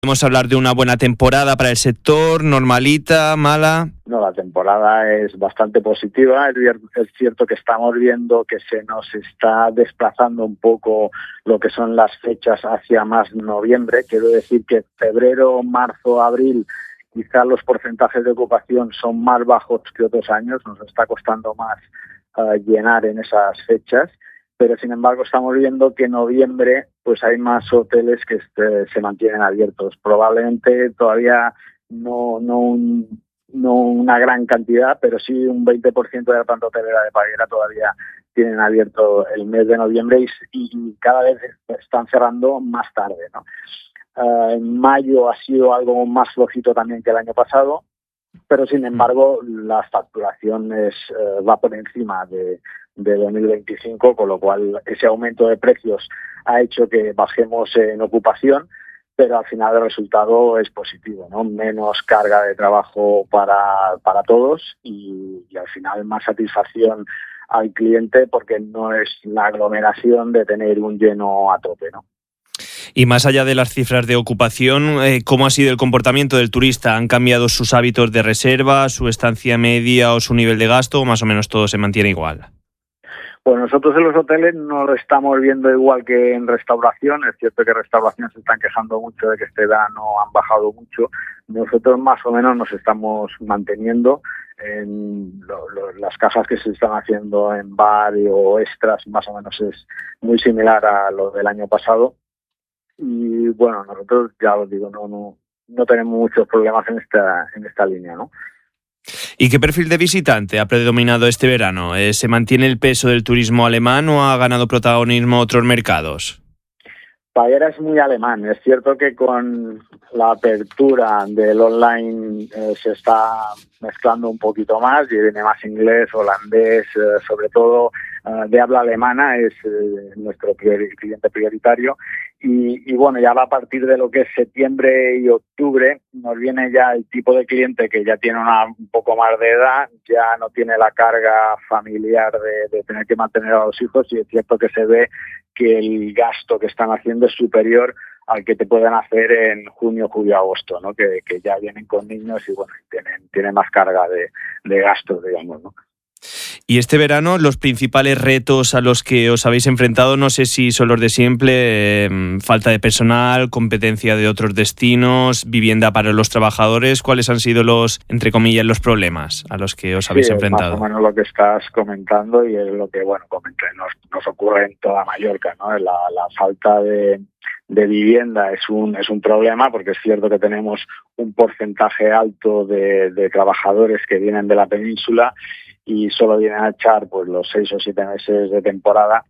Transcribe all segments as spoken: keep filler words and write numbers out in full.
Podemos hablar de una buena temporada para el sector, normalita, mala. No, la temporada es bastante positiva. Es cierto que estamos viendo que se nos está desplazando un poco lo que son las fechas hacia más noviembre. Quiero decir que febrero, marzo, abril, quizás los porcentajes de ocupación son más bajos que otros años. Nos está costando más uh, llenar en esas fechas. Pero sin embargo estamos viendo que en noviembre pues hay más hoteles que este, se mantienen abiertos. Probablemente todavía no, no, un, no una gran cantidad, pero sí un veinte por ciento de la planta hotelera de Parguera todavía tienen abierto el mes de noviembre y, y cada vez están cerrando más tarde, ¿no? Uh, en mayo ha sido algo más flojito también que el año pasado, pero sin embargo la facturación es, uh, va por encima de de dos mil veinticinco, con lo cual ese aumento de precios ha hecho que bajemos en ocupación, pero al final el resultado es positivo, ¿no? Menos carga de trabajo para, para todos y, y al final más satisfacción al cliente porque no es la aglomeración de tener un lleno a tope, ¿no? Y más allá de las cifras de ocupación, eh, ¿cómo ha sido el comportamiento del turista? ¿Han cambiado sus hábitos de reserva, su estancia media o su nivel de gasto o más o menos todo se mantiene igual? Pues nosotros en los hoteles no lo estamos viendo igual que en restauración. Es cierto que en restauración se están quejando mucho de que este verano han bajado mucho. Nosotros más o menos nos estamos manteniendo en lo, lo, las cajas que se están haciendo en bar o extras, más o menos es muy similar a lo del año pasado. Y bueno, nosotros ya os digo, no, no, no tenemos muchos problemas en esta, en esta línea, ¿no? ¿Y qué perfil de visitante ha predominado este verano? ¿Eh, ¿Se mantiene el peso del turismo alemán o ha ganado protagonismo otros mercados? Parguera es muy alemán. Es cierto que con la apertura del online eh, se está mezclando un poquito más y viene más inglés, holandés, eh, sobre todo eh, de habla alemana, es eh, nuestro priori- cliente prioritario. Y, y bueno, ya a partir de lo que es septiembre y octubre nos viene ya el tipo de cliente que ya tiene una, un poco más de edad, ya no tiene la carga familiar de, de tener que mantener a los hijos y es cierto que se ve que el gasto que están haciendo es superior al que te pueden hacer en junio, julio, agosto, ¿no? Que, que ya vienen con niños y bueno, tienen, tienen más carga de, de gastos, digamos, ¿no? Y este verano, los principales retos a los que os habéis enfrentado, no sé si son los de siempre, eh, falta de personal, competencia de otros destinos, vivienda para los trabajadores. ¿Cuáles han sido los, entre comillas, los problemas a los que os habéis sí, enfrentado? Más o menos lo que estás comentando y es lo que, bueno, comenté, nos, nos ocurre en toda Mallorca, ¿no? La, la falta de, de vivienda es un, es un problema porque es cierto que tenemos un porcentaje alto de, de trabajadores que vienen de la península y solo vienen a echar pues los seis o siete meses de temporada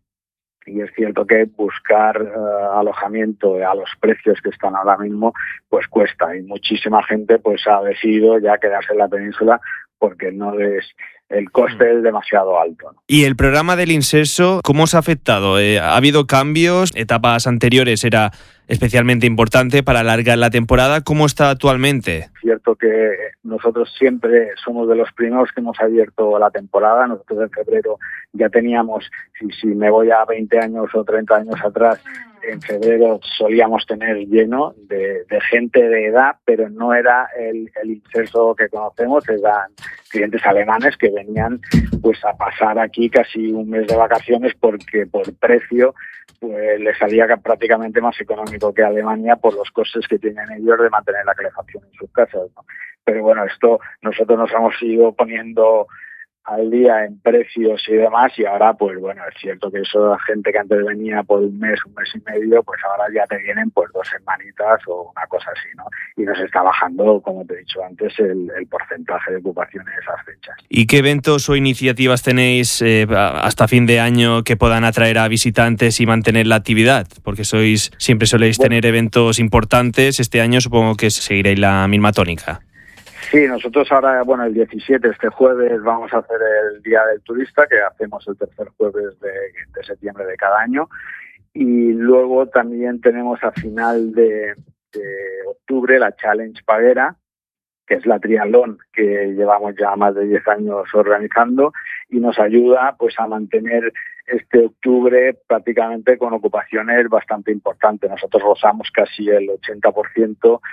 y es cierto que buscar uh, alojamiento a los precios que están ahora mismo pues cuesta y muchísima gente pues ha decidido ya quedarse en la península porque no es el coste es demasiado alto, ¿no? ¿Y el programa del Inserso cómo os ha afectado? Eh, ¿Ha habido cambios? Etapas anteriores era especialmente importante para alargar la temporada. ¿Cómo está actualmente? Es cierto que nosotros siempre somos de los primeros que hemos abierto la temporada. Nosotros en febrero ya teníamos, si, si me voy a veinte años o treinta años atrás, en febrero solíamos tener lleno de, de gente de edad, pero no era el, el Inserso que conocemos, eran clientes alemanes que venían pues a pasar aquí casi un mes de vacaciones porque por precio pues les salía prácticamente más económico que Alemania por los costes que tienen ellos de mantener la calefacción en sus casas, ¿no? Pero bueno, esto nosotros nos hemos ido poniendo al día en precios y demás y ahora pues bueno, es cierto que eso la gente que antes venía por un mes, un mes y medio, pues ahora ya te vienen pues dos semanitas o una cosa así, ¿no? Y nos está bajando, como te he dicho antes, el, el porcentaje de ocupación en esas fechas. ¿Y qué eventos o iniciativas tenéis eh, hasta fin de año que puedan atraer a visitantes y mantener la actividad? Porque sois siempre soléis bueno, tener eventos importantes, este año supongo que seguiréis la misma tónica. Sí, nosotros ahora, bueno, el diecisiete, este jueves, vamos a hacer el Día del Turista, que hacemos el tercer jueves de, de septiembre de cada año. Y luego también tenemos a final de, de octubre la Challenge Parguera, que es la triatlón que llevamos ya más de diez años organizando y nos ayuda pues a mantener este octubre prácticamente con ocupaciones bastante importantes. Nosotros rozamos casi el ochenta por ciento